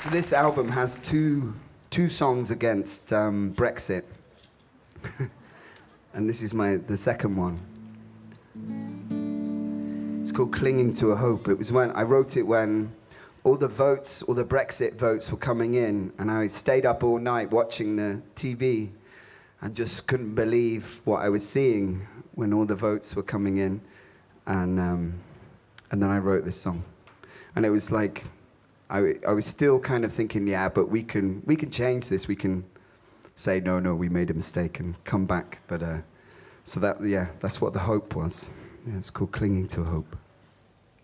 So this album has two songs against Brexit, and this is the second one. It's called "Clinging to a Hope." It was when I wrote it when all the Brexit votes were coming in, and I stayed up all night watching the TV, and just couldn't believe what I was seeing when all the votes were coming in, and then I wrote this song, and it was like. I was still kind of thinking, yeah, but we can change this. We can say, no, we made a mistake and come back. But so that's what the hope was. Yeah, it's called Clinging to a Hope.